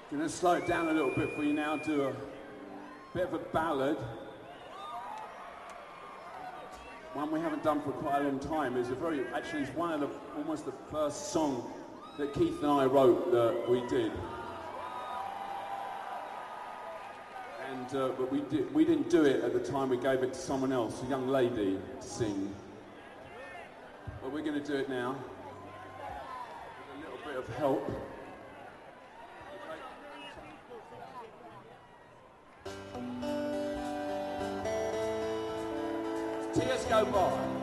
Going to slow it down a little bit for you now, do a bit of a ballad. One we haven't done for quite a long time. It's one of almost the first song that Keith and I wrote that we did. And but we didn't do it at the time. We gave it to someone else, a young lady, to sing. But we're going to do it now with a little bit of help. Tears go by.